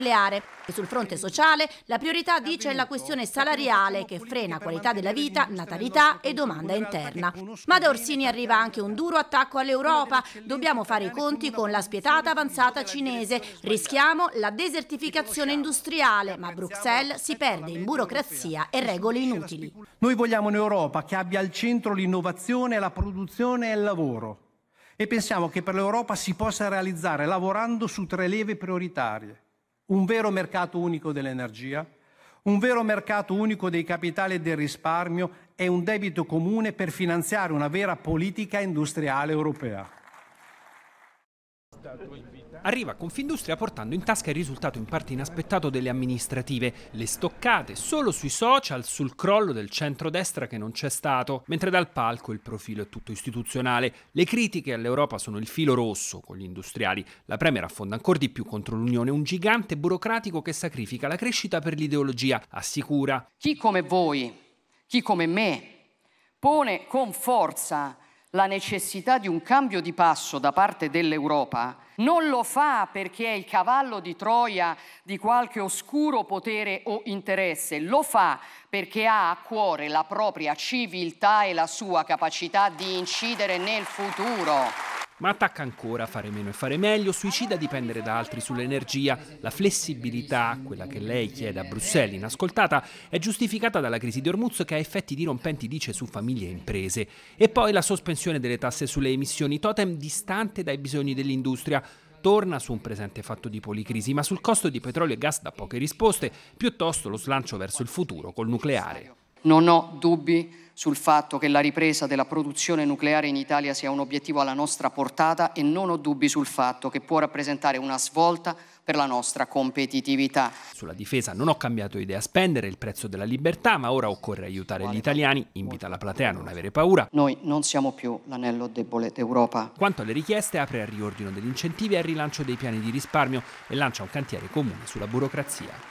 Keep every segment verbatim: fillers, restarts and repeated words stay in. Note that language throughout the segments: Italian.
nucleare. E sul fronte sociale la priorità, dice, è la questione salariale che frena qualità della vita, natalità e domanda interna. Ma da Orsini arriva anche un duro attacco all'Europa. Dobbiamo fare i conti con la spietata avanzata cinese. Rischiamo la desertificazione industriale, ma Bruxelles si perde in burocrazia e regole inutili. Noi vogliamo un'Europa che abbia al centro l'innovazione, la produzione e il lavoro. E pensiamo che per l'Europa si possa realizzare lavorando su tre leve prioritarie. Un vero mercato unico dell'energia, un vero mercato unico dei capitali e del risparmio e un debito comune per finanziare una vera politica industriale europea. Arriva Confindustria portando in tasca il risultato in parte inaspettato delle amministrative, le stoccate solo sui social sul crollo del centrodestra che non c'è stato, mentre dal palco il profilo è tutto istituzionale. Le critiche all'Europa sono il filo rosso con gli industriali. La Premier affonda ancora di più contro l'Unione, un gigante burocratico che sacrifica la crescita per l'ideologia, assicura. Chi come voi, chi come me, pone con forza la necessità di un cambio di passo da parte dell'Europa, non lo fa perché è il cavallo di Troia di qualche oscuro potere o interesse, lo fa perché ha a cuore la propria civiltà e la sua capacità di incidere nel futuro. Ma attacca ancora fare meno e fare meglio, suicida dipendere da altri sull'energia. La flessibilità, quella che lei chiede a Bruxelles inascoltata, è giustificata dalla crisi di Hormuz che ha effetti dirompenti, dice, su famiglie e imprese. E poi la sospensione delle tasse sulle emissioni, totem distante dai bisogni dell'industria. Torna su un presente fatto di policrisi, ma sul costo di petrolio e gas dà poche risposte, piuttosto lo slancio verso il futuro col nucleare. Non ho dubbi sul fatto che la ripresa della produzione nucleare in Italia sia un obiettivo alla nostra portata e non ho dubbi sul fatto che può rappresentare una svolta per la nostra competitività. Sulla difesa non ho cambiato idea, a spendere il prezzo della libertà, ma ora occorre aiutare gli italiani, invita la platea a non avere paura. Noi non siamo più l'anello debole d'Europa. Quanto alle richieste, apre al riordino degli incentivi e al rilancio dei piani di risparmio e lancia un cantiere comune sulla burocrazia.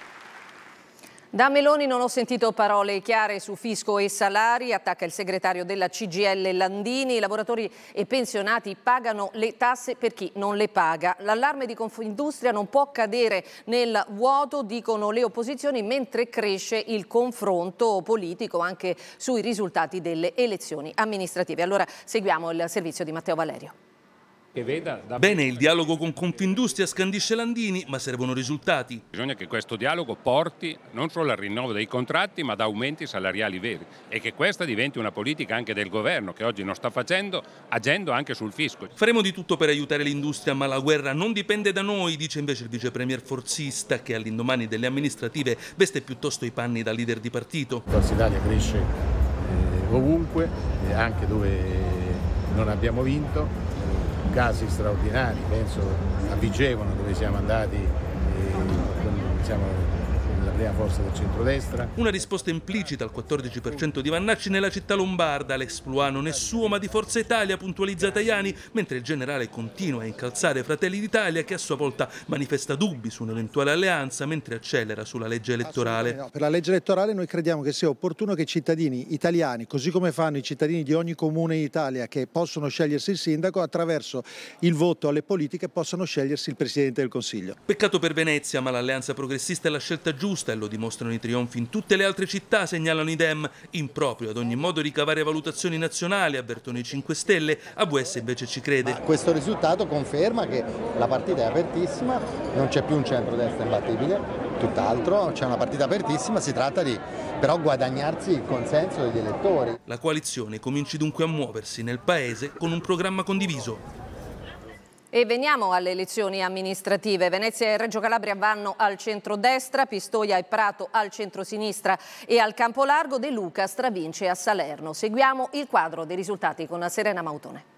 Da Meloni non ho sentito parole chiare su fisco e salari, attacca il segretario della C G I L Landini. I lavoratori e pensionati pagano le tasse per chi non le paga. L'allarme di Confindustria non può cadere nel vuoto, dicono le opposizioni, mentre cresce il confronto politico anche sui risultati delle elezioni amministrative. Allora seguiamo il servizio di Matteo Valerio. Che veda da... Bene il dialogo con Confindustria, scandisce Landini, ma servono risultati. Bisogna che questo dialogo porti non solo al rinnovo dei contratti, ma ad aumenti salariali veri e che questa diventi una politica anche del governo, che oggi non sta facendo, agendo anche sul fisco. Faremo di tutto per aiutare l'industria, ma la guerra non dipende da noi, dice invece il vice premier forzista, che all'indomani delle amministrative veste piuttosto i panni da leader di partito. Forza Italia cresce eh, ovunque, eh, anche dove non abbiamo vinto. Casi straordinari, penso a Vigevano dove siamo andati eh, con, siamo la prima forza del centrodestra. Una risposta implicita al quattordici per cento di Vannacci nella città lombarda, l'exploit non è suo ma di Forza Italia, puntualizza Tajani, mentre il generale continua a incalzare Fratelli d'Italia che a sua volta manifesta dubbi su un'eventuale alleanza mentre accelera sulla legge elettorale. No, per la legge elettorale noi crediamo che sia opportuno che i cittadini italiani, così come fanno i cittadini di ogni comune in Italia che possono scegliersi il sindaco, attraverso il voto alle politiche possano scegliersi il Presidente del Consiglio. Peccato per Venezia, ma l'alleanza progressista è la scelta giusta e lo dimostrano i trionfi in tutte le altre città, segnalano i Dem. Improprio ad ogni modo ricavare valutazioni nazionali, avvertono i cinque Stelle, A V S invece ci crede. Ma questo risultato conferma che la partita è apertissima, non c'è più un centrodestra imbattibile, tutt'altro, c'è una partita apertissima, si tratta di però guadagnarsi il consenso degli elettori. La coalizione cominci dunque a muoversi nel paese con un programma condiviso. E veniamo alle elezioni amministrative. Venezia e Reggio Calabria vanno al centrodestra, Pistoia e Prato al centrosinistra e al Campolargo De Luca stravince a Salerno. Seguiamo il quadro dei risultati con Serena Mautone.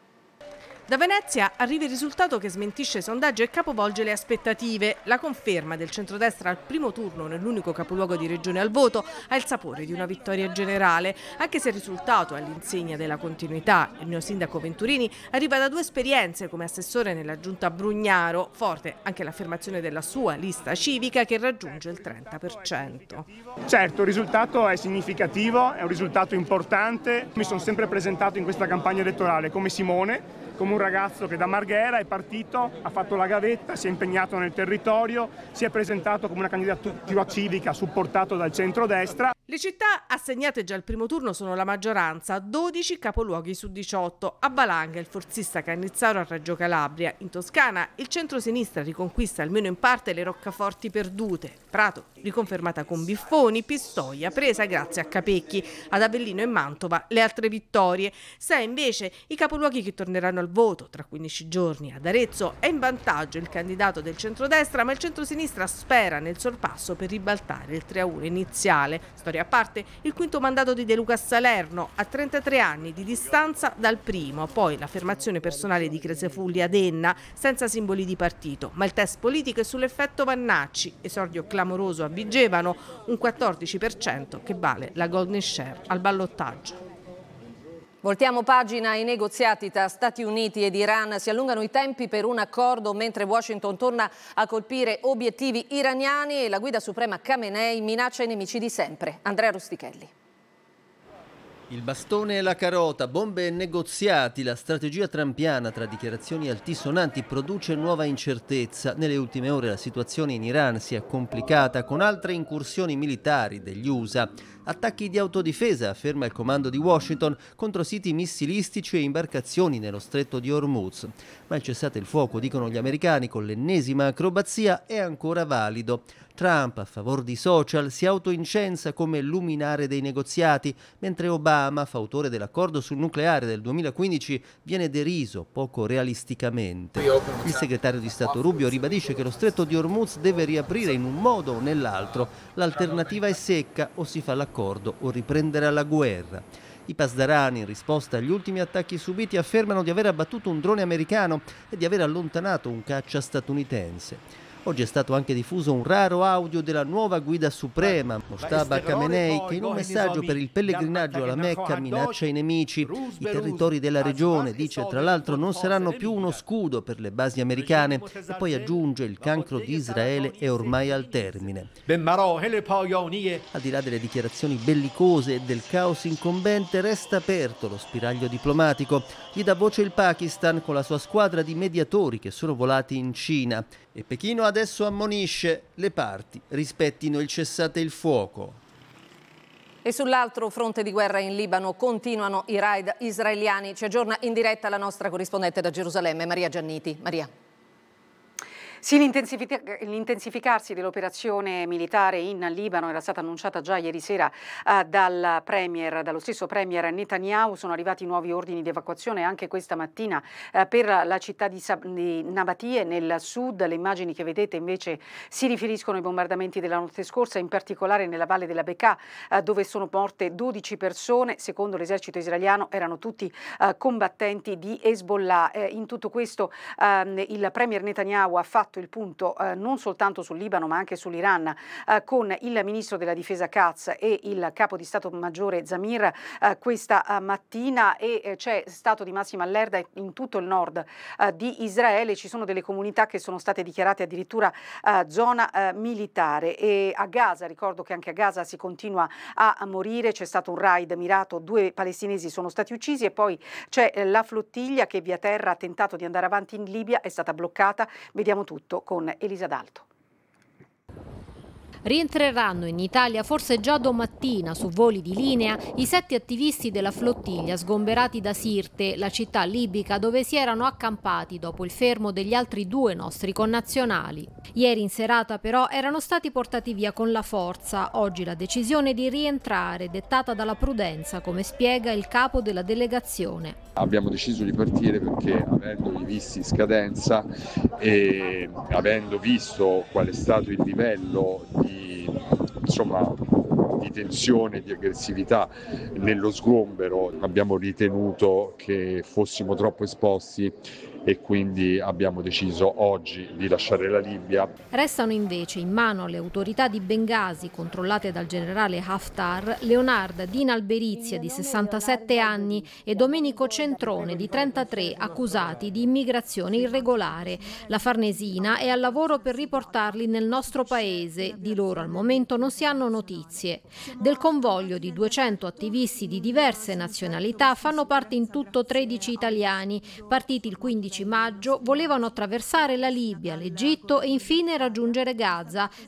Da Venezia arriva il risultato che smentisce i sondaggi e capovolge le aspettative. La conferma del centrodestra al primo turno nell'unico capoluogo di regione al voto ha il sapore di una vittoria generale, anche se il risultato è all'insegna della continuità. Il neosindaco Venturini arriva da due esperienze come assessore nella giunta Brugnaro, forte anche l'affermazione della sua lista civica che raggiunge il trenta per cento. Certo, il risultato è significativo, è un risultato importante. Mi sono sempre presentato in questa campagna elettorale come Simone, come un ragazzo che da Marghera è partito, ha fatto la gavetta, si è impegnato nel territorio, si è presentato come una candidatura civica supportato dal centrodestra. Le città assegnate già al primo turno sono la maggioranza, dodici capoluoghi su diciotto. A Balanga il forzista Cannizzaro a Reggio Calabria. In Toscana il centro-sinistra riconquista almeno in parte le roccaforti perdute. Prato riconfermata con Biffoni, Pistoia presa grazie a Capecchi. Ad Avellino e Mantova le altre vittorie. Sei invece i capoluoghi che torneranno al voto tra quindici giorni. Ad Arezzo è in vantaggio il candidato del centrodestra, ma il centro-sinistra spera nel sorpasso per ribaltare il tre a uno iniziale. Storia a parte il quinto mandato di De Luca a Salerno, a trentatré anni di distanza dal primo, poi l'affermazione personale di Cresefulli ad Enna, senza simboli di partito, ma il test politico è sull'effetto Vannacci, esordio clamoroso a Vigevano, un quattordici per cento che vale la golden share al ballottaggio. Voltiamo pagina, i negoziati tra Stati Uniti ed Iran si allungano i tempi per un accordo mentre Washington torna a colpire obiettivi iraniani e la guida suprema Khamenei minaccia i nemici di sempre. Andrea Rustichelli. Il bastone e la carota, bombe e negoziati, la strategia trampiana tra dichiarazioni altisonanti produce nuova incertezza. Nelle ultime ore la situazione in Iran si è complicata con altre incursioni militari degli U S A. Attacchi di autodifesa, afferma il comando di Washington, contro siti missilistici e imbarcazioni nello stretto di Hormuz. Ma il cessate il fuoco, dicono gli americani, con l'ennesima acrobazia è ancora valido. Trump, a favor di social, si autoincensa come luminare dei negoziati, mentre Obama, fautore dell'accordo sul nucleare del duemilaquindici, viene deriso poco realisticamente. Il segretario di Stato Rubio ribadisce che lo stretto di Hormuz deve riaprire in un modo o nell'altro. L'alternativa è secca: o si fa l'accordo o riprenderà la guerra. I pasdarani, in risposta agli ultimi attacchi subiti, affermano di aver abbattuto un drone americano e di aver allontanato un caccia statunitense. Oggi è stato anche diffuso un raro audio della nuova guida suprema, Mojtaba Khamenei, che in un messaggio per il pellegrinaggio alla Mecca minaccia i nemici. I territori della regione, dice, tra l'altro non saranno più uno scudo per le basi americane, e poi aggiunge: il cancro di Israele è ormai al termine. Al di là delle dichiarazioni bellicose e del caos incombente, resta aperto lo spiraglio diplomatico. Gli dà voce il Pakistan con la sua squadra di mediatori che sono volati in Cina. E Pechino adesso ammonisce: le parti rispettino il cessate il fuoco. E sull'altro fronte di guerra in Libano continuano i raid israeliani. Ci aggiorna in diretta la nostra corrispondente da Gerusalemme, Maria Gianniti. Maria. Sì, l'intensificarsi dell'operazione militare in Libano era stata annunciata già ieri sera eh, dal premier, dallo stesso premier Netanyahu. Sono arrivati nuovi ordini di evacuazione anche questa mattina eh, per la città di, Sab- di Nabatie nel sud. Le immagini che vedete invece si riferiscono ai bombardamenti della notte scorsa, in particolare nella valle della Bekaa, eh, dove sono morte dodici persone. Secondo l'esercito israeliano erano tutti eh, combattenti di Hezbollah. Eh, in tutto questo eh, il premier Netanyahu ha fatto il punto eh, non soltanto sul Libano ma anche sull'Iran eh, con il ministro della difesa Katz e il capo di Stato Maggiore Zamir eh, questa eh, mattina e eh, c'è stato di massima allerta in tutto il nord eh, di Israele. Ci sono delle comunità che sono state dichiarate addirittura eh, zona eh, militare. E a Gaza, ricordo che anche a Gaza si continua a, a morire, c'è stato un raid mirato, due palestinesi sono stati uccisi e poi c'è eh, la flottiglia che via terra ha tentato di andare avanti in Libia, è stata bloccata. Vediamo tutto con Elisa D'Alto. Rientreranno in Italia forse già domattina su voli di linea i sette attivisti della flottiglia sgomberati da Sirte, la città libica dove si erano accampati dopo il fermo degli altri due nostri connazionali. Ieri in serata però erano stati portati via con la forza. Oggi la decisione di rientrare dettata dalla prudenza, come spiega il capo della delegazione. Abbiamo deciso di partire perché, avendoli visti in scadenza e avendo visto qual è stato il livello di, insomma, di tensione, di aggressività nello sgombero, abbiamo ritenuto che fossimo troppo esposti e quindi abbiamo deciso oggi di lasciare la Libia. Restano invece in mano alle autorità di Bengasi, controllate dal generale Haftar, Leonarda Dina Alberizia di sessantasette anni e Domenico Centrone di trentatré, accusati di immigrazione irregolare. La Farnesina è al lavoro per riportarli nel nostro paese. Di loro al momento non si hanno notizie. Del convoglio di duecento attivisti di diverse nazionalità fanno parte in tutto tredici italiani. Partiti il quindici maggio, volevano attraversare la Libia, l'Egitto e infine raggiungere Gaza,